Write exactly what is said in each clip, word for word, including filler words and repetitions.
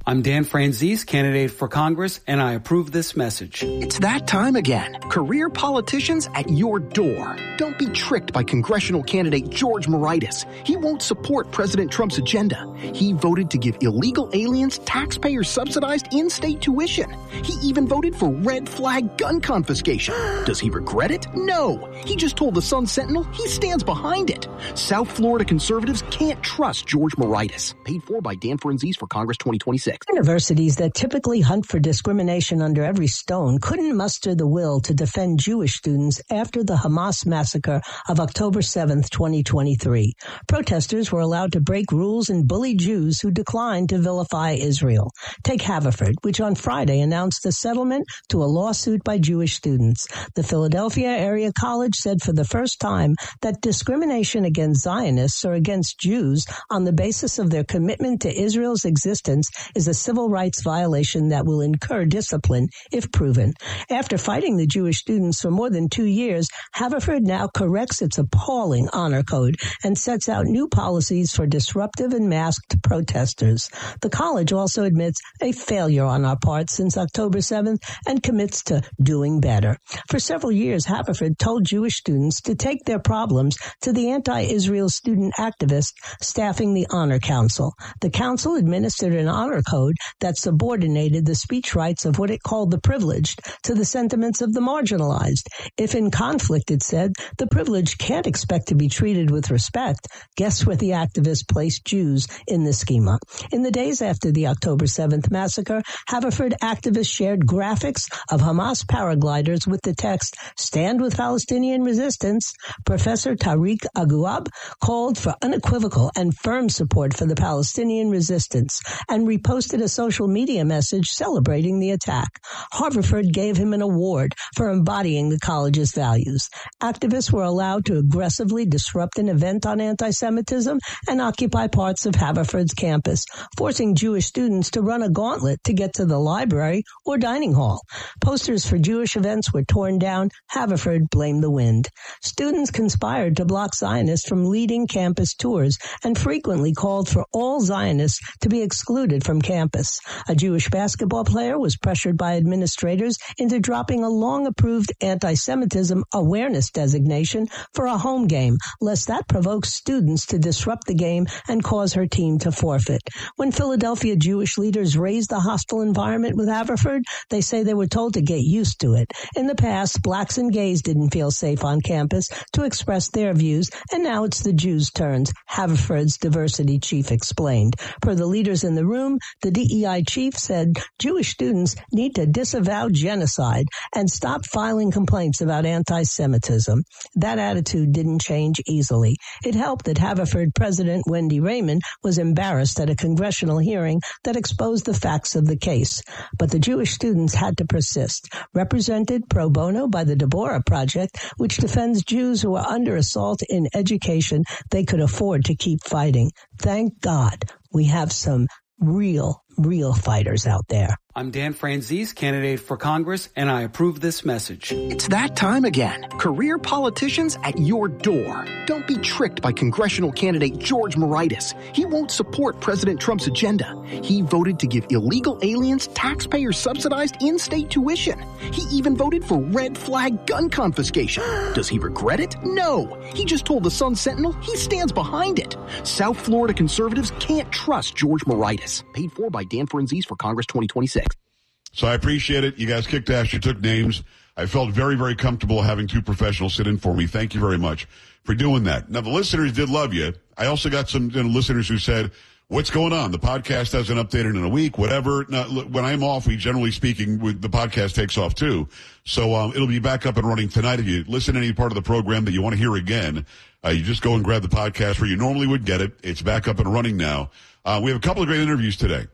I'm Dan Franzese, candidate for Congress, and I approve this message. It's that time again. Career politicians at your door. Don't be tricked by congressional candidate George Moraitis. He won't support President Trump's agenda. He voted to give illegal aliens taxpayer-subsidized in-state tuition. He even voted for red flag gun confiscation. Does he regret it? No. He just told the Sun Sentinel he stands behind it. South Florida conservatives can't trust George Moraitis. Paid for by Dan Franzese for Congress twenty twenty-six. Universities that typically hunt for discrimination under every stone couldn't muster the will to defend Jewish students after the Hamas massacre of October seventh, twenty twenty-three. Protesters were allowed to break rules and bully Jews who declined to vilify Israel. Take Haverford, which on Friday announced a settlement to a lawsuit by Jewish students. The Philadelphia Area College said for the first time that discrimination against Zionists or against Jews on the basis of their commitment to Israel's existence is a civil rights violation that will incur discipline if proven. After fighting the Jewish students for more than two years, Haverford now corrects its appalling honor code and sets out new policies for disruptive and masked protesters. The college also admits a failure on our part since October seventh and commits to doing better. For several years, Haverford told Jewish students to take their problems to the anti-Israel student activists staffing the Honor Council. The council administered an honor code that subordinated the speech rights of what it called the privileged to the sentiments of the marginalized. If in conflict, it said, the privileged can't expect to be treated with respect. Guess where the activists placed Jews in the schema? In the days after the October seventh massacre, Haverford activists shared graphics of Hamas paragliders with the text, "Stand with Palestinian resistance." Professor Tariq Aguab called for unequivocal and firm support for the Palestinian resistance and reposted a social media message celebrating the attack. Haverford gave him an award for embodying the college's values. Activists were allowed to aggressively disrupt an event on anti-Semitism and occupy parts of Haverford's campus, forcing Jewish students to run a gauntlet to get to the library or dining hall. Posters for Jewish events were torn down. Haverford blamed the wind. Students conspired to block Zionists from leading campus tours and frequently called for all Zionists to be excluded from campus. A Jewish basketball player was pressured by administrators into dropping a long-approved anti-Semitism awareness designation for a home game, lest that provokes students to disrupt the game and cause her team to forfeit. When Philadelphia Jewish leaders raised the hostile environment with Haverford, they say they were told to get used to it. In the past, blacks and gays didn't feel safe on campus to express their views, and now it's the Jews' turns, Haverford's diversity chief explained. Per the leaders in the room, the D E I chief said Jewish students need to disavow genocide and stop filing complaints about anti-Semitism. That attitude didn't change easily. It helped that Haverford President Wendy Raymond was embarrassed at a congressional hearing that exposed the facts of the case. But the Jewish students had to persist. Represented pro bono by the Deborah Project, which defends Jews who are under assault in education, they could afford to keep fighting. Thank God we have some real, real fighters out there. I'm Dan Franzese, candidate for Congress, and I approve this message. It's that time again. Career politicians at your door. Don't be tricked by congressional candidate George Moraitis. He won't support President Trump's agenda. He voted to give illegal aliens taxpayer-subsidized in-state tuition. He even voted for red flag gun confiscation. Does he regret it? No. He just told the Sun Sentinel he stands behind it. South Florida conservatives can't trust George Moraitis. Paid for by Dan Franzese for Congress twenty twenty-six. So I appreciate it. You guys kicked ass. You took names. I felt very, very comfortable having two professionals sit in for me. Thank you very much for doing that. Now, the listeners did love you. I also got some you know, listeners who said, what's going on? The podcast hasn't updated in a week, whatever. Now, look, when I'm off, we generally speaking, we, the podcast takes off too. So um, it'll be back up and running tonight. If you listen to any part of the program that you want to hear again, uh, you just go and grab the podcast where you normally would get it. It's back up and running now. Uh, we have a couple of great interviews today.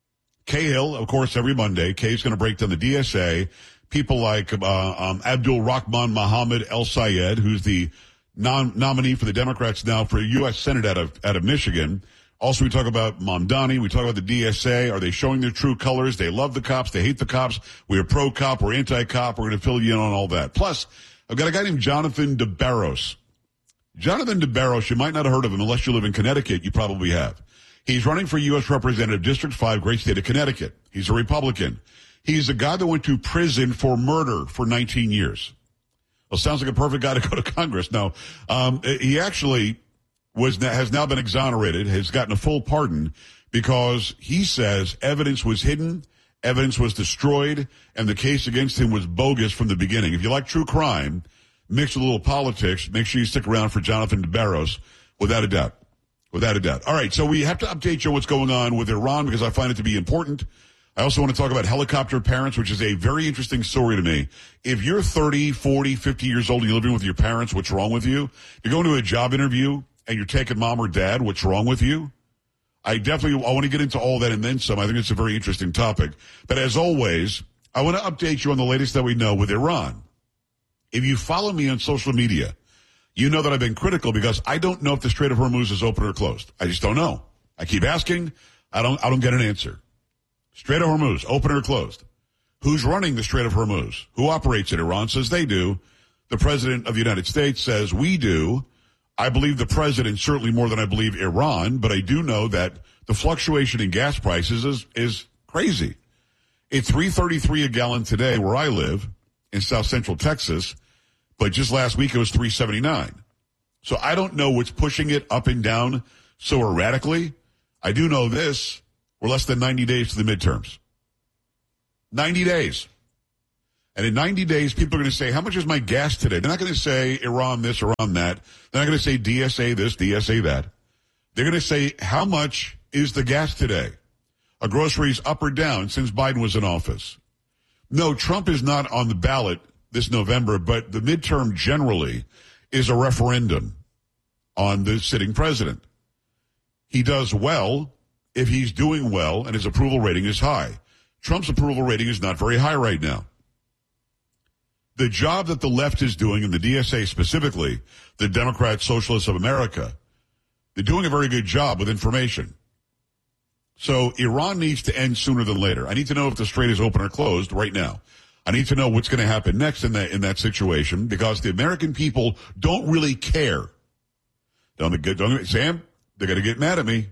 Kay Hill, of course, every Monday. Kay's going to break down the D S A. People like uh, um, Abdul Rahman Mohammed El Sayed, who's the non- nominee for the Democrats now for U S Senate out of out of Michigan. Also, we talk about Mamdani. We talk about the D S A. Are they showing their true colors? They love the cops. They hate the cops. We're pro-cop. We're anti-cop. We're going to fill you in on all that. Plus, I've got a guy named Jonathan DeBarros. Jonathan DeBarros, you might not have heard of him unless you live in Connecticut. You probably have. He's running for U S Representative District five, great state of Connecticut. He's a Republican. He's a guy that went to prison for murder for nineteen years. Well, sounds like a perfect guy to go to Congress. No, um, he actually was has now been exonerated, has gotten a full pardon because he says evidence was hidden, evidence was destroyed, and the case against him was bogus from the beginning. If you like true crime mixed with a little politics, make sure you stick around for Jonathan DeBarros, without a doubt. Without a doubt. All right, so we have to update you on what's going on with Iran because I find it to be important. I also want to talk about helicopter parents, which is a very interesting story to me. If you're thirty, forty, fifty years old and you're living with your parents, what's wrong with you? You're going to a job interview and you're taking mom or dad, what's wrong with you? I definitely I want to get into all that and then some. I think it's a very interesting topic. But as always, I want to update you on the latest that we know with Iran. If you follow me on social media, you know that I've been critical because I don't know if the Strait of Hormuz is open or closed. I just don't know. I keep asking. I don't, I don't get an answer. Strait of Hormuz, open or closed? Who's running the Strait of Hormuz? Who operates it? Iran says they do. The President of the United States says we do. I believe the President certainly more than I believe Iran, but I do know that the fluctuation in gas prices is, is crazy. It's three thirty-three a gallon today where I live in South Central Texas. But just last week, it was three seventy-nine. So I don't know what's pushing it up and down so erratically. I do know this. We're less than ninety days to the midterms. ninety days. And in ninety days, people are going to say, how much is my gas today? They're not going to say Iran this, Iran that. They're not going to say D S A this, D S A that. They're going to say, how much is the gas today? Are groceries up or down since Biden was in office? No, Trump is not on the ballot this November, but the midterm generally is a referendum on the sitting president. He does well if he's doing well and his approval rating is high. Trump's approval rating is not very high right now. The job that the left is doing, and the D S A specifically, the Democrat Socialists of America, they're doing a very good job with information. So Iran needs to end sooner than later. I need to know if the strait is open or closed right now. I need to know what's going to happen next in that in that situation because the American people don't really care. Don't, don't Sam, they're going to get mad at me.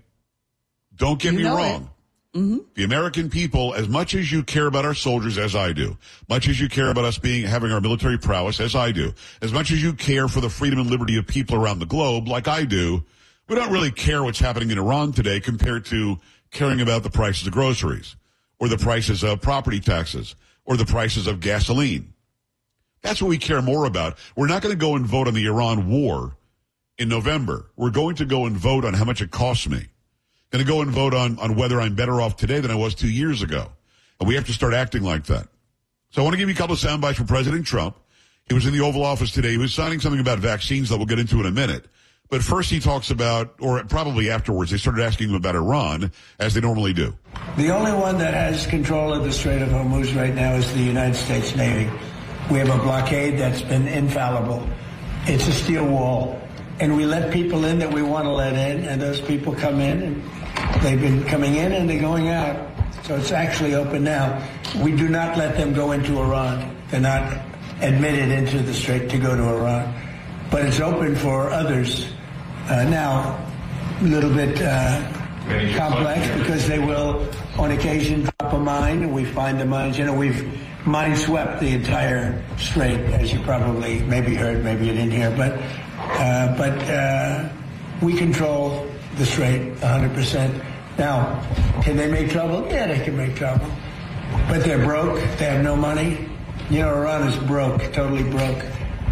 Don't get you me wrong. Mm-hmm. The American people, as much as you care about our soldiers, as I do, much as you care about us being having our military prowess, as I do, as much as you care for the freedom and liberty of people around the globe, like I do, we don't really care what's happening in Iran today compared to caring about the prices of groceries or the prices of property taxes or the prices of gasoline. That's what we care more about. We're not going to go and vote on the Iran war in November. We're going to go and vote on how much it costs me. Going to go and vote on, on whether I'm better off today than I was two years ago. And we have to start acting like that. So I want to give you a couple of sound bites from President Trump. He was in the Oval Office today. He was signing something about vaccines that we'll get into in a minute. But first he talks about, or probably afterwards, they started asking him about Iran, as they normally do. The only one that has control of the Strait of Hormuz right now is the United States Navy. We have a blockade that's been infallible. It's a steel wall. And we let people in that we want to let in, and those people come in, and they've been coming in and they're going out. So it's actually open now. We do not let them go into Iran. They're not admitted into the Strait to go to Iran. But it's open for others. Uh, now, a little bit uh, complex because they will, on occasion, drop a mine, and we find the mines. You know, we've mine-swept the entire strait, as you probably maybe heard, maybe you didn't hear. But, uh, but uh, we control the strait one hundred percent. Now, can they make trouble? Yeah, they can make trouble. But they're broke. They have no money. You know, Iran is broke, totally broke.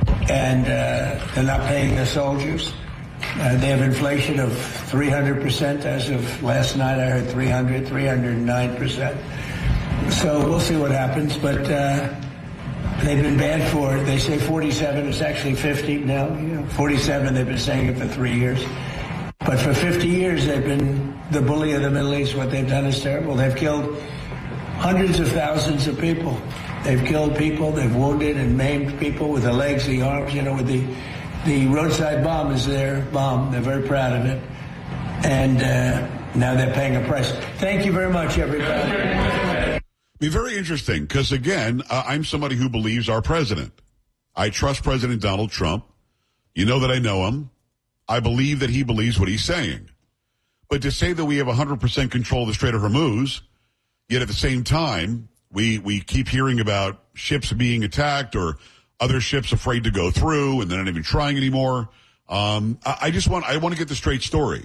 And uh, they're not paying their soldiers. Uh, they have inflation of three hundred percent as of last night. I heard three hundred, three hundred nine percent. So we'll see what happens. But uh, they've been bad for, they say forty-seven. It's actually fifty now. You know, forty-seven, they've been saying it for three years. But for fifty years, they've been the bully of the Middle East. What they've done is terrible. They've killed hundreds of thousands of people. They've killed people. They've wounded and maimed people with the legs, the arms, you know, with the... The roadside bomb is their bomb. They're very proud of it. And uh, now they're paying a price. Thank you very much, everybody. Be very interesting because, again, uh, I'm somebody who believes our president. I trust President Donald Trump. You know that I know him. I believe that he believes what he's saying. But to say that we have one hundred percent control of the Strait of Hormuz, yet at the same time, we, we keep hearing about ships being attacked or other ships afraid to go through and they're not even trying anymore. Um, I, I just want, I want to get the straight story.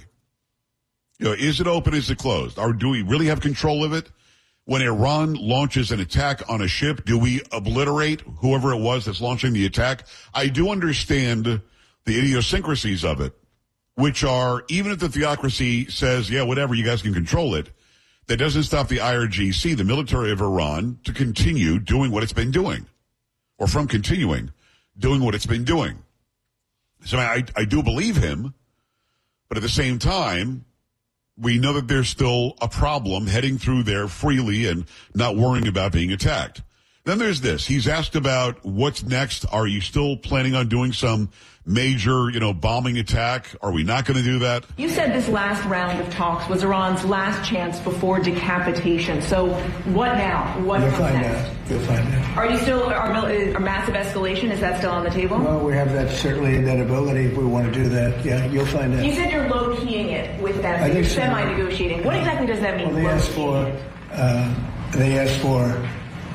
You know, is it open? Is it closed? Or do we really have control of it? When Iran launches an attack on a ship, do we obliterate whoever it was that's launching the attack? I do understand the idiosyncrasies of it, which are, even if the theocracy says, yeah, whatever, you guys can control it, that doesn't stop the I R G C, the military of Iran, to continue doing what it's been doing, or from continuing doing what it's been doing. So I, I do believe him, but at the same time, we know that there's still a problem heading through there freely and not worrying about being attacked. Then there's this. He's asked about what's next. Are you still planning on doing some major, you know, bombing attack? Are we not going to do that? You said this last round of talks was Iran's last chance before decapitation. So what now? What You'll comes find next? out. You'll find out. Are you still, are, are massive escalation, is that still on the table? Well, we have that certainly that ability if we want to do that. Yeah, you'll find out. You said you're low-keying it with them, so I you're think so. semi-negotiating. What exactly does that mean? Well, they asked for, uh, they asked for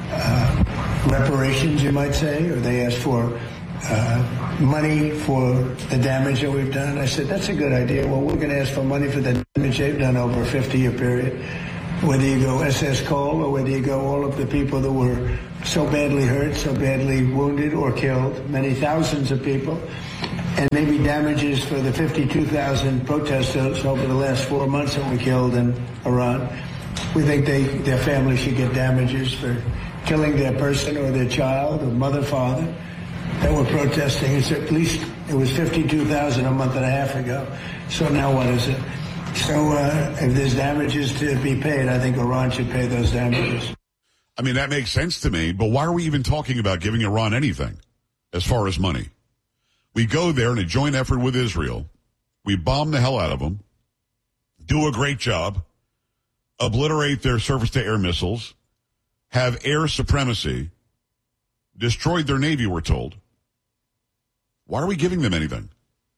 uh, reparations, you might say, or they asked for uh, money for the damage that we've done. I said, that's a good idea. Well, we're going to ask for money for the damage they've done over a fifty-year period. Whether you go S S Cole or whether you go all of the people that were so badly hurt, so badly wounded or killed, many thousands of people, and maybe damages for the fifty-two thousand protesters over the last four months that we killed in Iran. We think they, their family should get damages for killing their person or their child or mother, father that were protesting. It's at least, it was fifty-two thousand a month and a half ago. So now what is it? So uh, if there's damages to be paid, I think Iran should pay those damages. I mean, that makes sense to me, but why are we even talking about giving Iran anything as far as money? We go there in a joint effort with Israel. We bomb the hell out of them, do a great job, obliterate their surface-to-air missiles, have air supremacy, destroyed their navy, we're told. Why are we giving them anything?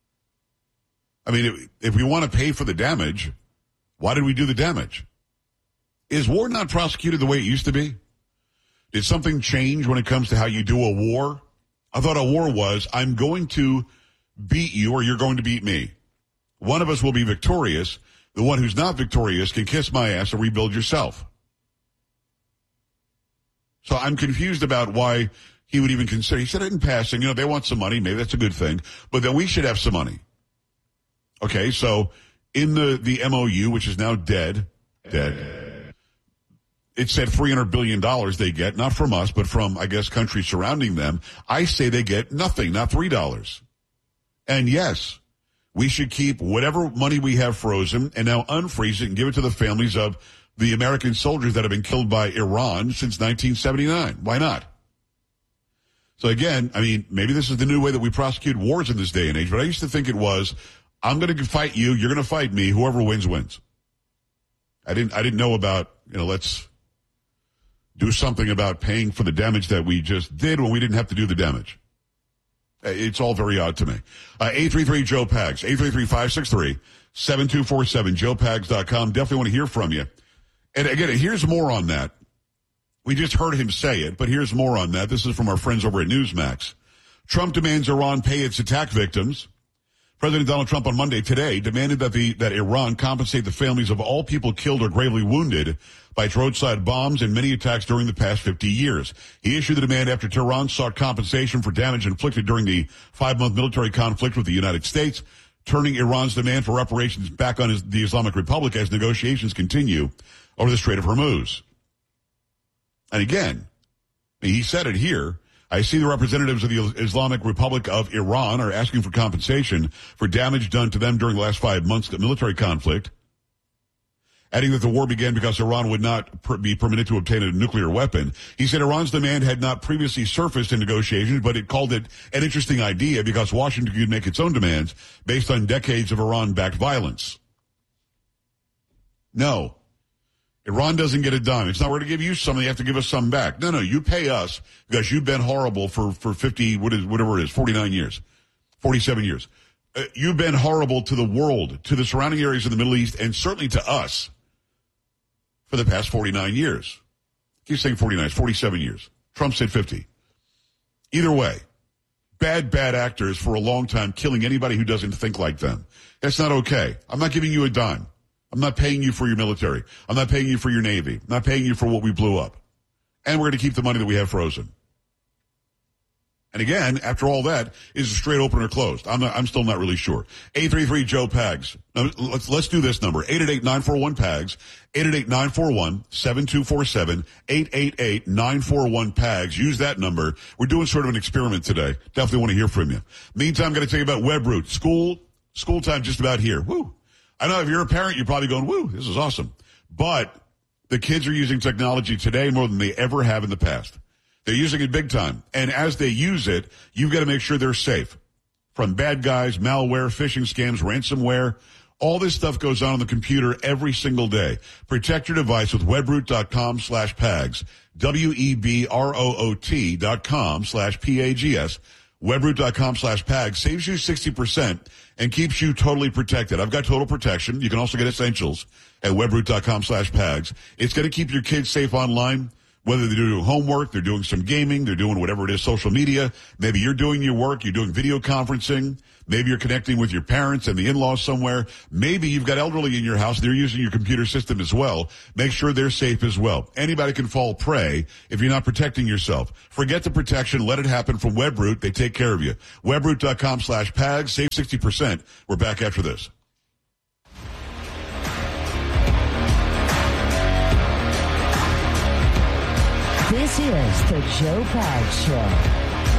I mean, if, if we want to pay for the damage, why did we do the damage? Is war not prosecuted the way it used to be? Did something change when it comes to how you do a war? I thought a war was, I'm going to beat you or you're going to beat me. One of us will be victorious. The one who's not victorious can kiss my ass and rebuild yourself. So I'm confused about why he would even consider. He said it in passing, you know, they want some money. Maybe that's a good thing. But then we should have some money. Okay, so in the, the M O U, which is now dead, dead, it said three hundred billion dollars they get, not from us, but from, I guess, countries surrounding them. I say they get nothing, not three dollars. And yes, we should keep whatever money we have frozen and now unfreeze it and give it to the families of the American soldiers that have been killed by Iran since nineteen seventy-nine. Why not? So again, I mean, maybe this is the new way that we prosecute wars in this day and age, but I used to think it was, I'm going to fight you, you're going to fight me, whoever wins, wins. I didn't, I didn't know about, you know, let's do something about paying for the damage that we just did when we didn't have to do the damage. It's all very odd to me. Uh, eight three three Joe Pags, eight three three, five six three, seven two four seven, joe pags dot com. Definitely want to hear from you. And again, here's more on that. We just heard him say it, but here's more on that. This is from our friends over at Newsmax. Trump demands Iran pay its attack victims. President Donald Trump on Monday today demanded that the that Iran compensate the families of all people killed or gravely wounded by roadside bombs and many attacks during the past fifty years. He issued the demand after Tehran sought compensation for damage inflicted during the five-month military conflict with the United States, turning Iran's demand for reparations back on his, the Islamic Republic as negotiations continue over the Strait of Hormuz. And again, he said it here, I see the representatives of the Islamic Republic of Iran are asking for compensation for damage done to them during the last five months of military conflict, adding that the war began because Iran would not per- be permitted to obtain a nuclear weapon. He said Iran's demand had not previously surfaced in negotiations, but it called it an interesting idea because Washington could make its own demands based on decades of Iran-backed violence. No. Iran doesn't get a dime. It's not we're going to give you something, you have to give us some back. No, no, you pay us because you've been horrible for, for fifty, what is, whatever it is, forty-nine years, forty-seven years. Uh, you've been horrible to the world, to the surrounding areas of the Middle East, and certainly to us for the past forty-nine years. I keep saying forty-nine, it's forty-seven years. Trump said fifty. Either way, bad, bad actors for a long time, killing anybody who doesn't think like them. That's not okay. I'm not giving you a dime. I'm not paying you for your military. I'm not paying you for your Navy. I'm not paying you for what we blew up. And we're going to keep the money that we have frozen. And again, after all that, is a straight open or closed? I'm not, I'm still not really sure. eight three three Joe Pags. Now, let's, let's do this number. eight eight eight, nine four one, Pags. eight eight eight, nine four one, seven two four seven. eight eight eight, nine four one, Pags. Use that number. We're doing sort of an experiment today. Definitely want to hear from you. Meantime, I'm going to tell you about Webroot. School, school time just about here. Woo. I know if you're a parent, you're probably going, woo, this is awesome. But the kids are using technology today more than they ever have in the past. They're using it big time. And as they use it, you've got to make sure they're safe. From bad guys, malware, phishing scams, ransomware, all this stuff goes on on the computer every single day. Protect your device with webroot.com slash pags. W-E-B-R-O-O-T dot com slash P-A-G-S. Webroot.com slash pags saves you sixty percent and keeps you totally protected. I've got total protection. You can also get essentials at webroot.com slash pags. It's going to keep your kids safe online. Whether they're doing homework, they're doing some gaming, they're doing whatever it is, social media. Maybe you're doing your work, you're doing video conferencing. Maybe you're connecting with your parents and the in-laws somewhere. Maybe you've got elderly in your house, they're using your computer system as well. Make sure they're safe as well. Anybody can fall prey if you're not protecting yourself. Forget the protection, let it happen from Webroot. They take care of you. Webroot.com slash pags, save sixty percent. We're back after this. This is the Joe Pags Show.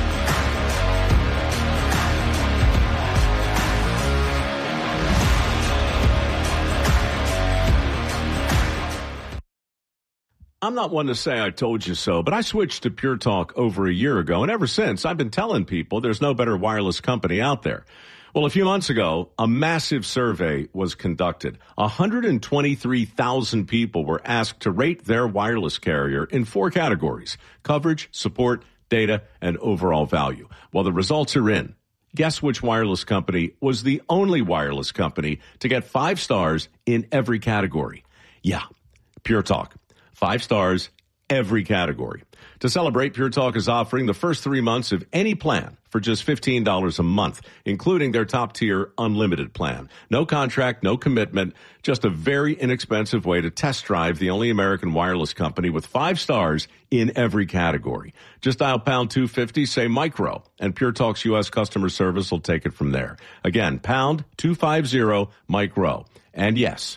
I'm not one to say I told you so, but I switched to Pure Talk over a year ago, and ever since, I've been telling people there's no better wireless company out there. Well, a few months ago, a massive survey was conducted. one hundred twenty-three thousand people were asked to rate their wireless carrier in four categories: coverage, support, data, and overall value. Well, the results are in. Guess which wireless company was the only wireless company to get five stars in every category? Yeah, Pure Talk. Five stars, every category. To celebrate, Pure Talk is offering the first three months of any plan for just fifteen dollars a month, including their top-tier unlimited plan. No contract, no commitment, just a very inexpensive way to test drive the only American wireless company with five stars in every category. Just dial pound two fifty, say micro, and Pure Talk's U S customer service will take it from there. Again, pound two fifty, micro. And yes,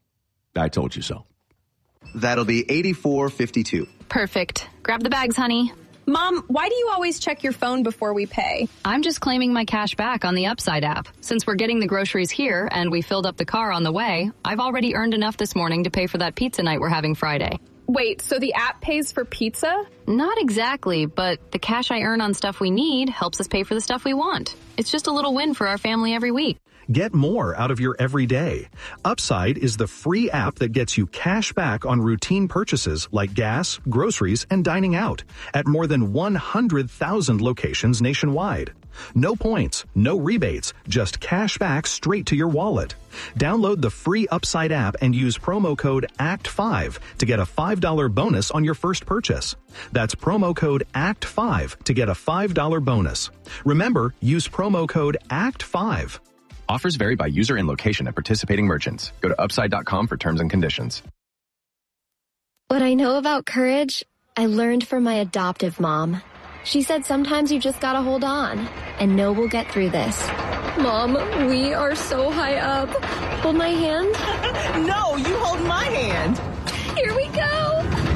I told you so. That'll be eighty-four fifty-two. Perfect. Grab the bags, honey. Mom, why do you always check your phone before we pay? I'm just claiming my cash back on the Upside app. Since we're getting the groceries here and we filled up the car on the way, I've already earned enough this morning to pay for that pizza night we're having Friday. Wait, so the app pays for pizza? Not exactly, but the cash I earn on stuff we need helps us pay for the stuff we want. It's just a little win for our family every week. Get more out of your everyday. Upside is the free app that gets you cash back on routine purchases like gas, groceries, and dining out at more than one hundred thousand locations nationwide. No points, no rebates, just cash back straight to your wallet. Download the free Upside app and use promo code A C T five to get a five dollars bonus on your first purchase. That's promo code A C T five to get a five dollars bonus. Remember, use promo code A C T five. Offers vary by user and location at participating merchants. Go to upside dot com for terms and conditions. What I know about courage, I learned from my adoptive mom. She said sometimes you just gotta hold on and know we'll get through this. Mom, we are so high up. Hold my hand. No, you hold my hand. Here we go.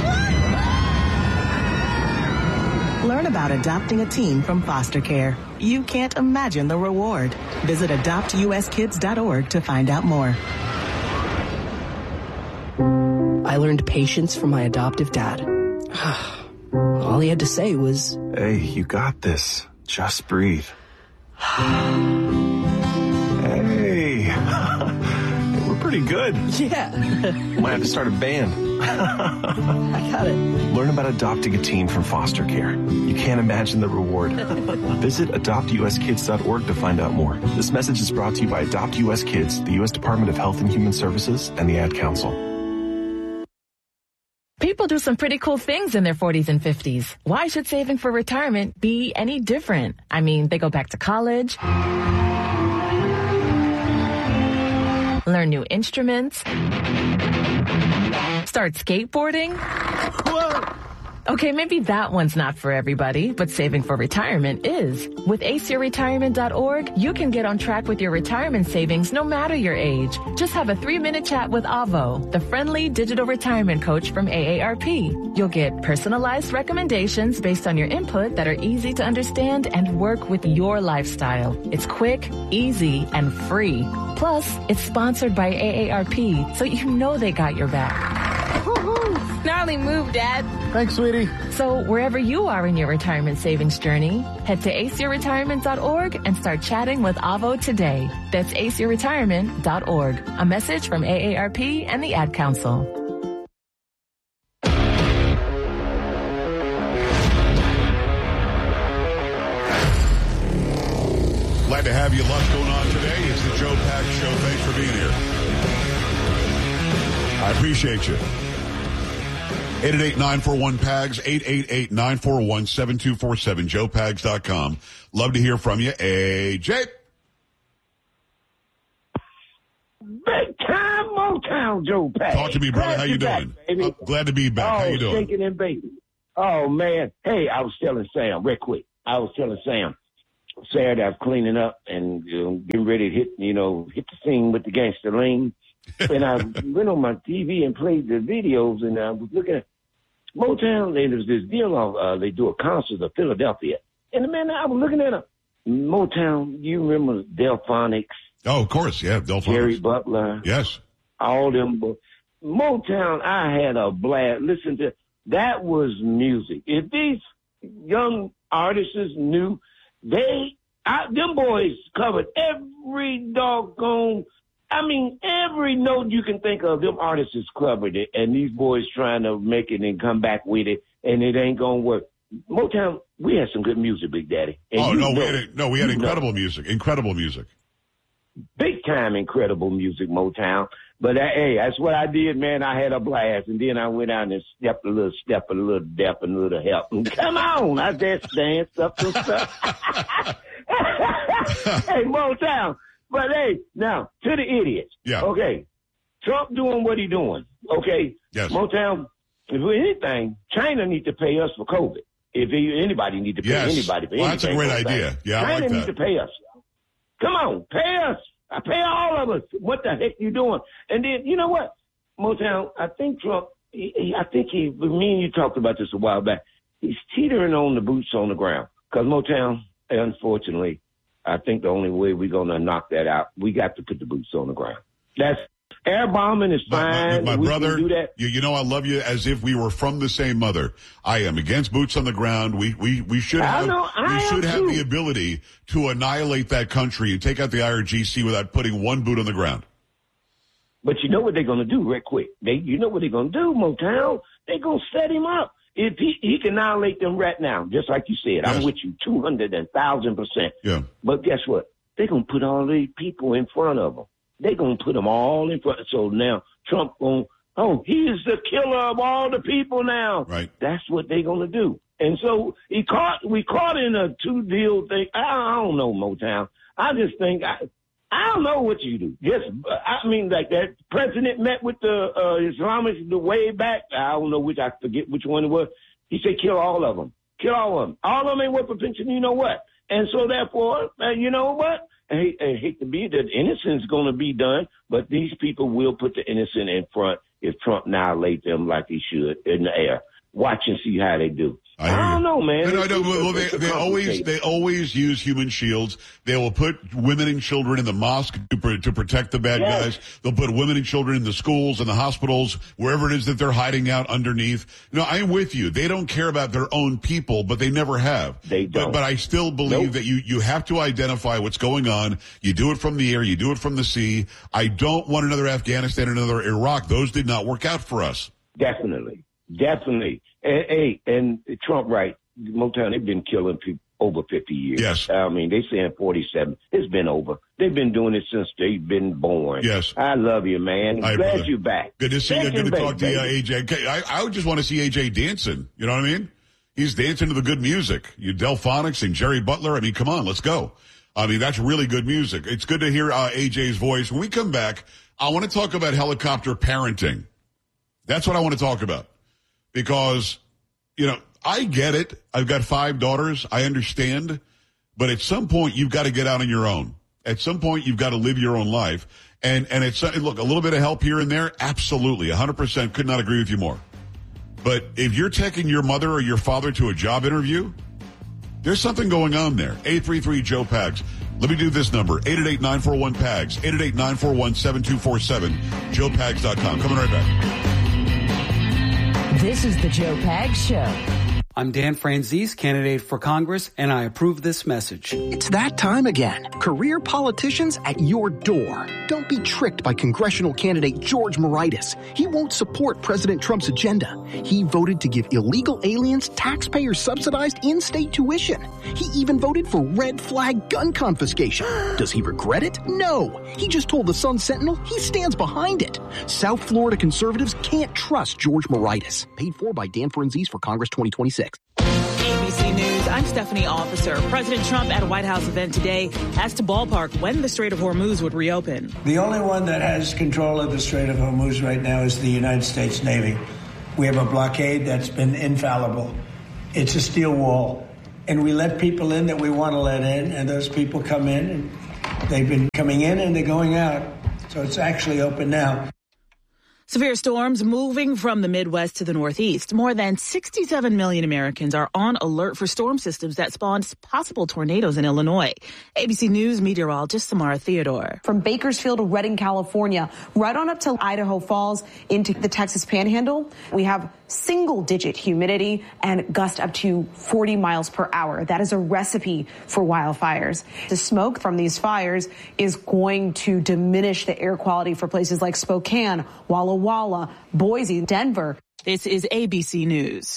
Learn about adopting a teen from foster care. You can't imagine the reward. Visit adopt U S kids dot org to find out more. I learned patience from my adoptive dad. All he had to say was, "Hey, you got this. Just breathe." Hey, we're pretty good. Yeah. Might have to start a band. I got it. Learn about adopting a teen from foster care. You can't imagine the reward. Visit adopt u s kids dot org to find out more. This message is brought to you by Adopt U S Kids, the U S Department of Health and Human Services, and the Ad Council. People do some pretty cool things in their forties and fifties. Why should saving for retirement be any different? I mean, they go back to college, learn new instruments, start skateboarding. Whoa. Okay, maybe that one's not for everybody, but saving for retirement is. With ace your retirement dot org, you can get on track with your retirement savings no matter your age. Just have a three-minute chat with Avo, the friendly digital retirement coach from A A R P. You'll get personalized recommendations based on your input that are easy to understand and work with your lifestyle. It's quick, easy, and free. Plus, it's sponsored by A A R P, so you know they got your back. Gnarly move, Dad. Thanks, sweetie. So wherever you are in your retirement savings journey, head to ace your retirement dot org and start chatting with Avo today. That's ace your retirement dot org. A message from A A R P and the Ad Council. Glad to have you. Lots going on today. It's the Joe Pags Show. Thanks for being here. I appreciate you. eight eight eight, nine four one, P A G S, eight eight eight, nine four one, seven two four seven, joe pags dot com. Love to hear from you. A J. Big time Motown Joe Pags. Talk to me, brother. Glad How you doing? Back, I'm glad to be back. Oh, How you doing? shaking and baking. Oh, man. Hey, I was telling Sam, real quick. I was telling Sam, Saturday I was cleaning up and you know, getting ready to hit, you know, hit the scene with the gangster lean. And I went on my T V and played the videos, and I was looking at Motown. And there's this deal of uh, they do a concert of Philadelphia, and man, I was looking at a Motown. You remember Delphonics? Oh, of course, yeah, Delphonics. Jerry Butler. Yes. All them. Motown. I had a blast. Listen to that was music. If these young artists knew, they I, them boys covered every doggone. I mean, every note you can think of, them artists has covered it, and these boys trying to make it and come back with it, and it ain't gonna work. Motown, we had some good music, Big Daddy. And oh no, know, we had no, we had incredible know. music, incredible music, big time, incredible music, Motown. But uh, hey, that's what I did, man. I had a blast, and then I went out and stepped a little step, a little depth, and a little help. And come on, I just danced up some stuff. Hey, Motown. But hey, now to the idiots. Yeah. Okay. Trump doing what he doing. Okay. Yes. Motown. If anything, China need to pay us for COVID. If anybody need to pay yes. anybody for well, anything. That's a great idea. Yeah, China I like need that. to pay us. Come on, pay us. I pay all of us. What the heck you doing? And then you know what, Motown? I think Trump. He, he, I think he. Me and you talked about this a while back. He's teetering on the boots on the ground because Motown, unfortunately. I think the only way we're going to knock that out, we got to put the boots on the ground. That's air bombing is fine. My, my, my we brother, can do that. You, you know, I love you as if we were from the same mother. I am against boots on the ground. We we we should have I know, I we should have too. the ability to annihilate that country and take out the I R G C without putting one boot on the ground. But you know what they're going to do, real quick. They, you know what they're going to do, Motown. They're going to set him up. If he, he can annihilate them right now, just like you said. Yes. I'm with you two hundred and one thousand percent. Yeah. But guess what? They're going to put all these people in front of them. They're going to put them all in front. So now Trump going, oh, he's the killer of all the people now. Right. That's what they're going to do. And so he caught, we caught in a two deal thing. I, I don't know, Motown. I just think, I, I don't know what you do. Just, I mean, like that president met with the uh, Islamists the way back. I don't know which, I forget which one it was. He said, kill all of them. Kill all of them. All of them ain't worth for pension. You know what? And so therefore, uh, you know what? I hate, I hate to be that innocent's going to be done, but these people will put the innocent in front if Trump annihilate them like he should in the air. Watch and see how they do. I, hear I don't you. know, man. No, no, no, It's- well, they, it's they always complicated. they always use human shields. They will put women and children in the mosque to, pr- to protect the bad Yes. guys. They'll put women and children in the schools and the hospitals, wherever it is that they're hiding out underneath. No, I'm with you. They don't care about their own people, but they never have. They don't. But, but I still believe Nope. that you, you have to identify what's going on. You do it from the air. You do it from the sea. I don't want another Afghanistan, another Iraq. Those did not work out for us. Definitely. Definitely. And, hey, and Trump, right, Motown, they've been killing people over fifty years. Yes. I mean, they saying forty-seven. It's been over. They've been doing it since they've been born. Yes. I love you, man. All right, Glad brother. you're back. Good to see you. Back Good to and talk back, to you, baby. A J. Okay, I, I would just want to see A J dancing. You know what I mean? He's dancing to the good music. You Delphonics and Jerry Butler. I mean, come on, let's go. I mean, that's really good music. It's good to hear uh, A J's voice. When we come back, I want to talk about helicopter parenting. That's what I want to talk about. Because, you know, I get it. I've got five daughters. I understand. But at some point, you've got to get out on your own. At some point, you've got to live your own life. And, and it's, look, a little bit of help here and there. Absolutely. one hundred percent could not agree with you more. But if you're taking your mother or your father to a job interview, there's something going on there. eight three three Joe Pags. Let me do this number. eight eight eight, nine four one, P A G S. eight eight eight, nine four one, seven two four seven. joe pags dot com. Coming right back. This is the Joe Pags Show. I'm Dan Franzese, candidate for Congress, and I approve this message. It's that time again. Career politicians at your door. Don't be tricked by congressional candidate George Moraitis. He won't support President Trump's agenda. He voted to give illegal aliens taxpayer-subsidized in-state tuition. He even voted for red flag gun confiscation. Does he regret it? No. He just told the Sun Sentinel he stands behind it. South Florida conservatives can't trust George Moraitis. Paid for by Dan Franzese for Congress twenty twenty-six. A B C News, I'm Stephanie Officer. President Trump at a White House event today asked to ballpark when the Strait of Hormuz would reopen. The only one that has control of the Strait of Hormuz right now is the United States Navy. We have a blockade that's been infallible. It's a steel wall. And we let people in that we want to let in, and those people come in, and they've been coming in and they're going out. So it's actually open now. Severe storms moving from the Midwest to the Northeast. More than sixty-seven million Americans are on alert for storm systems that spawned possible tornadoes in Illinois. A B C News meteorologist Samara Theodore. From Bakersfield to Redding, California, right on up to Idaho Falls into the Texas Panhandle, we have single-digit humidity and gust up to forty miles per hour. That is a recipe for wildfires. The smoke from these fires is going to diminish the air quality for places like Spokane, Walla Walla, Boise, Denver. This is A B C News.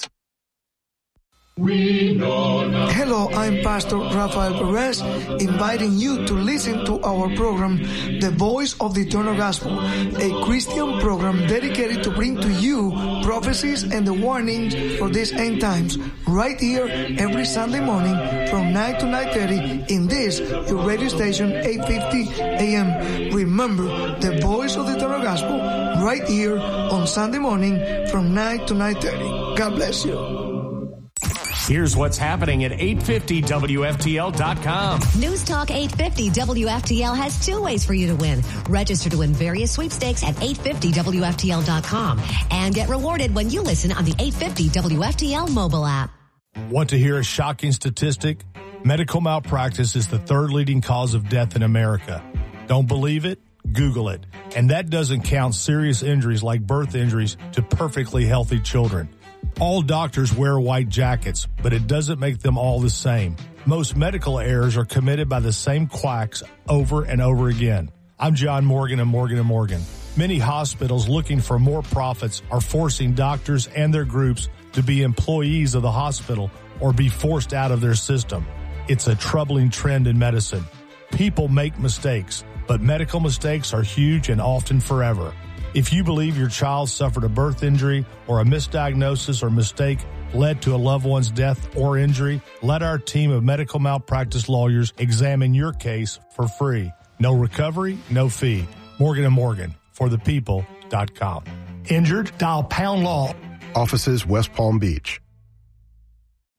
Hello, I'm Pastor Rafael Perez, inviting you to listen to our program, The Voice of the Eternal Gospel, a Christian program dedicated to bring to you prophecies and the warnings for these end times, right here every Sunday morning from nine to nine thirty in this, your radio station, eight fifty A M. Remember, The Voice of the Eternal Gospel, right here on Sunday morning from nine to nine thirty. God bless you. Here's what's happening at eight fifty W F T L dot com. News Talk eight fifty W F T L has two ways for you to win. Register to win various sweepstakes at eight fifty W F T L dot com and get rewarded when you listen on the eight fifty W F T L mobile app. Want to hear a shocking statistic? Medical malpractice is the third leading cause of death in America. Don't believe it? Google it. And that doesn't count serious injuries like birth injuries to perfectly healthy children. All doctors wear white jackets, but it doesn't make them all the same. Most medical errors are committed by the same quacks over and over again. I'm John Morgan of Morgan and Morgan. Many hospitals looking for more profits are forcing doctors and their groups to be employees of the hospital or be forced out of their system. It's a troubling trend in medicine. People make mistakes, but medical mistakes are huge and often forever. If you believe your child suffered a birth injury or a misdiagnosis or mistake led to a loved one's death or injury, let our team of medical malpractice lawyers examine your case for free. No recovery, no fee. Morgan and Morgan, for the people dot com. Injured? Dial pound law. Offices West Palm Beach.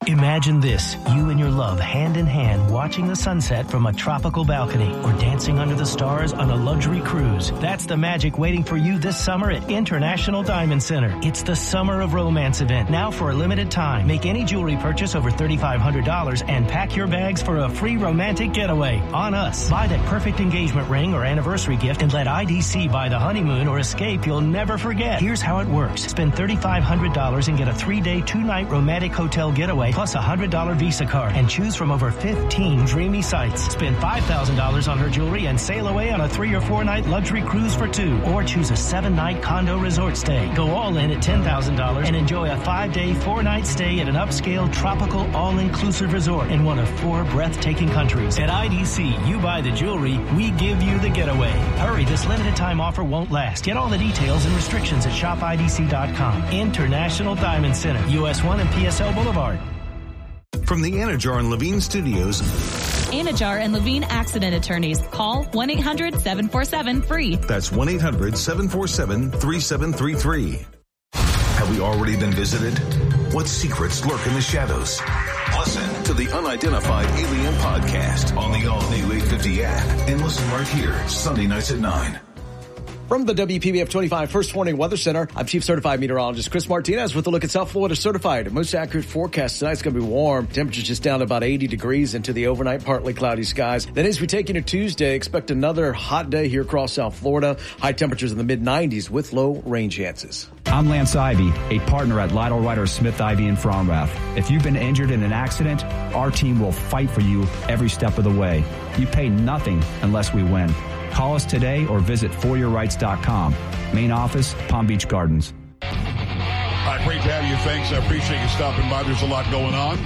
Imagine this, you and your love hand in hand watching the sunset from a tropical balcony or dancing under the stars on a luxury cruise. That's the magic waiting for you this summer at International Diamond Center. It's the Summer of Romance event, now for a limited time. Make any jewelry purchase over three thousand five hundred dollars and pack your bags for a free romantic getaway on us. Buy that perfect engagement ring or anniversary gift and let I D C buy the honeymoon or escape you'll never forget. Here's how it works. Spend three thousand five hundred dollars and get a three-day, two-night romantic hotel getaway plus a one hundred dollars Visa card and choose from over fifteen dreamy sites. Spend five thousand dollars on her jewelry and sail away on a three or four night luxury cruise for two. Or choose a seven night condo resort stay. Go all in at ten thousand dollars and enjoy a five day, four night stay at an upscale tropical all-inclusive resort in one of four breathtaking countries. At I D C, you buy the jewelry, we give you the getaway. Hurry, this limited time offer won't last. Get all the details and restrictions at shop I D C dot com. International Diamond Center, U S one and P S L Boulevard. From the Anajar and Levine Studios. Anajar and Levine Accident Attorneys. Call one eight hundred seven four seven free. That's one eight hundred seven four seven three seven three three. Have we already been visited? What secrets lurk in the shadows? Listen to the Unidentified Alien Podcast on the all-new eight fifty app and listen right here Sunday nights at nine. From the W P B F twenty-five First Warning Weather Center, I'm Chief Certified Meteorologist Chris Martinez with a look at South Florida Certified. Most accurate forecast tonight's going to be warm. Temperatures just down to about eighty degrees into the overnight partly cloudy skies. Then as we take into Tuesday, expect another hot day here across South Florida. High temperatures in the mid nineties with low rain chances. I'm Lance Ivy, a partner at Lytle Ryder Smith Ivy in Fromrath. If you've been injured in an accident, our team will fight for you every step of the way. You pay nothing unless we win. Call us today or visit for your rights dot com. Main office, Palm Beach Gardens. All right, great to have you. Thanks. I appreciate you stopping by. There's a lot going on.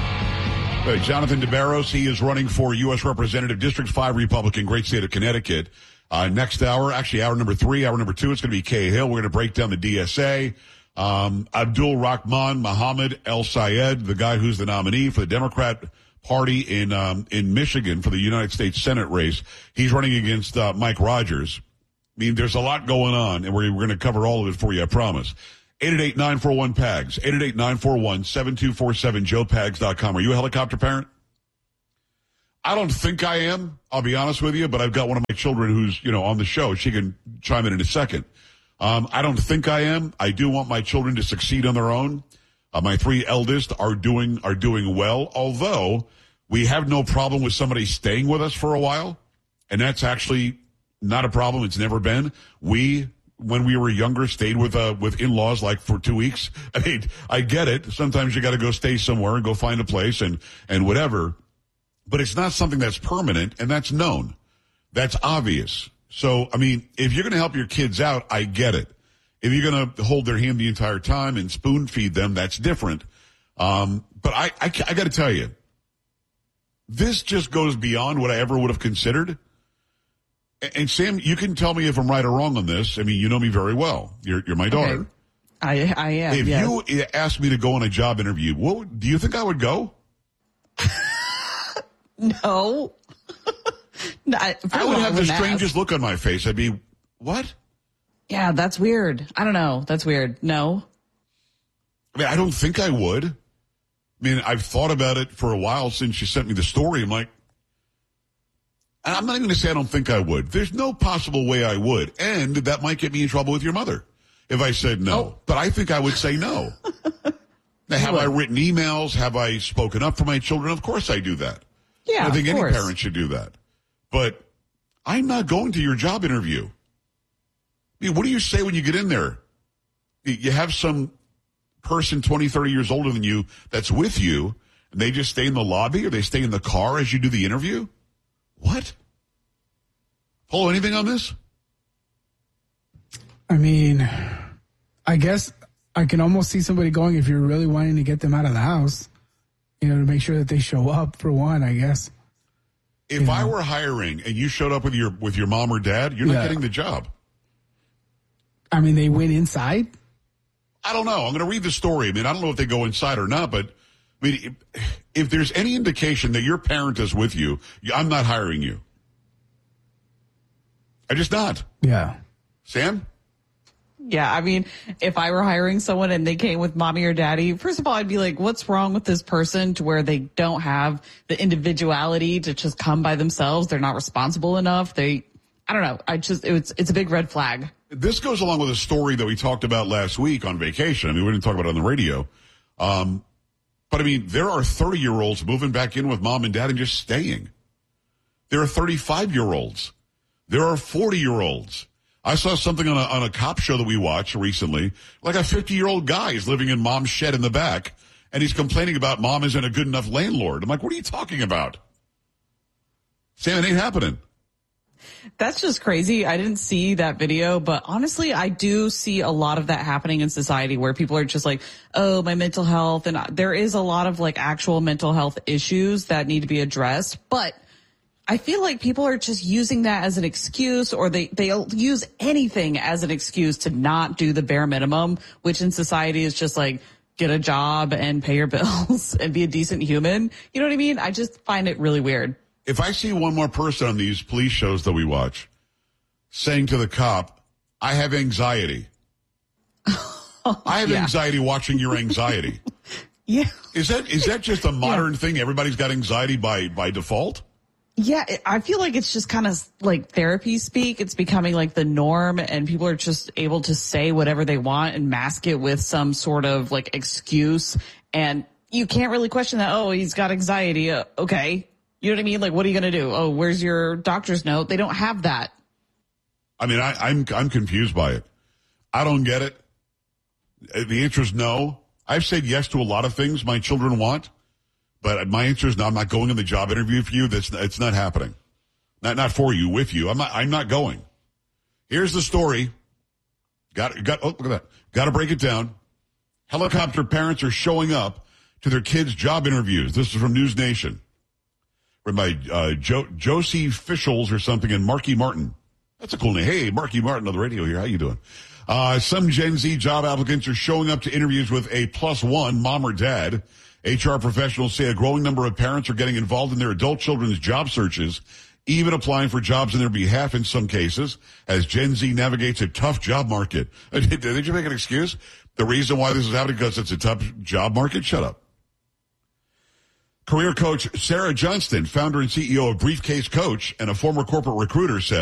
Uh, Jonathan DeBarros, he is running for U S Representative, District five Republican, great state of Connecticut. Uh, next hour, actually hour number three, hour number two, it's going to be Kay Hill. We're going to break down the D S A. Um, Abdul Rahman Mohammed El Sayed, the guy who's the nominee for the Democrat Party in um, in Michigan for the United States Senate race. He's running against uh, Mike Rogers. I mean, there's a lot going on, and we're, we're going to cover all of it for you, I promise. eight eight eight, nine four one, P A G S, eight eight eight, nine four one, seven two four seven, joe pags dot com. Are you a helicopter parent? I don't think I am, I'll be honest with you, but I've got one of my children who's, you know, on the show. She can chime in in a second. Um, I don't think I am. I do want my children to succeed on their own. Uh, my three eldest are doing are doing well, although we have no problem with somebody staying with us for a while, and that's actually not a problem. It's never been. We, when we were younger, stayed with uh, with in-laws like for two weeks. I mean, I get it. Sometimes you got to go stay somewhere and go find a place and and whatever, but it's not something that's permanent, and that's known. That's obvious. So, I mean, if you're going to help your kids out, I get it. If you're going to hold their hand the entire time and spoon feed them, that's different. Um, but I, I, I got to tell you, this just goes beyond what I ever would have considered. And, and Sam, you can tell me if I'm right or wrong on this. I mean, you know me very well. You're, you're my daughter. Okay. I, I am. If yes. you asked me to go on a job interview, what do you think I would go? No. no I, I would have the strangest look on my face. I'd be, what? Yeah, that's weird. I don't know. That's weird. No. I mean, I don't think I would. I mean, I've thought about it for a while since you sent me the story. I'm like, I'm not even going to say I don't think I would. There's no possible way I would. And that might get me in trouble with your mother if I said no. Oh. But I think I would say no. Now, have I written emails? Have I spoken up for my children? Of course I do that. Yeah, I think of any course. parent should do that. But I'm not going to your job interview. I mean, what do you say when you get in there? You have some person twenty, thirty years older than you that's with you, and they just stay in the lobby or they stay in the car as you do the interview? What? Paul, anything on this? I mean, I guess I can almost see somebody going if you're really wanting to get them out of the house, you know, to make sure that they show up for one, I guess. If you I know. were hiring and you showed up with your with your mom or dad, you're not yeah. getting the job. I mean, they went inside? I don't know. I'm going to read the story. I mean, I don't know if they go inside or not, but I mean, if, if there's any indication that your parent is with you, I'm not hiring you. I'm just not. Yeah. Sam? Yeah, I mean, if I were hiring someone and they came with mommy or daddy, first of all, I'd be like, what's wrong with this person to where they don't have the individuality to just come by themselves? They're not responsible enough. They, I don't know. I just, it's, it's a big red flag. This goes along with a story that we talked about last week on vacation. I mean, we didn't talk about it on the radio. Um, but I mean, there are thirty-year-olds moving back in with mom and dad and just staying. There are thirty-five-year-olds. There are forty-year-olds. I saw something on a, on a cop show that we watched recently. Like a fifty-year-old guy is living in mom's shed in the back, and he's complaining about mom isn't a good enough landlord. I'm like, what are you talking about? Sam, it ain't happening. That's just crazy. I didn't see that video, but honestly, I do see a lot of that happening in society where people are just like, oh, my mental health. And there is a lot of like actual mental health issues that need to be addressed. But I feel like people are just using that as an excuse, or they, they'll use anything as an excuse to not do the bare minimum, which in society is just like, get a job and pay your bills and be a decent human. You know what I mean? I just find it really weird. If I see one more person on these police shows that we watch saying to the cop, I have anxiety. I have yeah. anxiety watching your anxiety. Yeah. Is that is that just a modern yeah. thing? Everybody's got anxiety by, by default? Yeah, I feel like it's just kind of like therapy speak. It's becoming like the norm, and people are just able to say whatever they want and mask it with some sort of like excuse. And you can't really question that. Oh, he's got anxiety. Uh, okay. You know what I mean? Like, what are you going to do? Oh, where's your doctor's note? They don't have that. I mean, I, I'm I'm confused by it. I don't get it. The answer is no. I've said yes to a lot of things my children want, but my answer is no. I'm not going on the job interview for you. That's it's not happening. Not not for you, with you. I'm not. I'm not going. Here's the story. Got got. Oh, look at that. Got to break it down. Helicopter parents are showing up to their kids' job interviews. This is from News Nation. By uh, jo- Josie Fischels or something and Marky Martin. That's a cool name. Hey, Marky Martin on the radio here. How you doing? Uh, some Gen Z job applicants are showing up to interviews with a plus one, mom or dad. H R professionals say a growing number of parents are getting involved in their adult children's job searches, even applying for jobs on their behalf in some cases, as Gen Z navigates a tough job market. Did, did you make an excuse? The reason why this is happening because it's a tough job market? Shut up. Career coach Sarah Johnston, founder and C E O of Briefcase Coach and a former corporate recruiter, said,